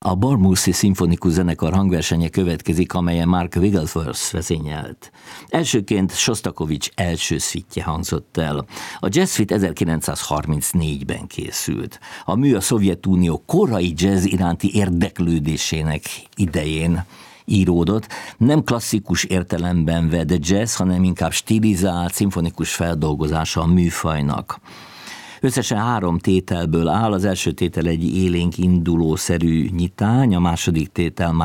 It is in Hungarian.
A Bournemouthi Szimfonikus Zenekar hangversenye következik, amelyen Mark Wigglesworth vezényelt. Elsőként Sostakovich első szvitje hangzott el. A Jazz Suite 1934-ben készült. A mű a Szovjetunió korai jazz iránti érdeklődésének idején íródott. Nem klasszikus értelemben vett jazz, hanem inkább stilizált, szimfonikus feldolgozása a műfajnak. Összesen 3 tételből áll, az első tétel egy élénk indulószerű nyitány, a második tétel már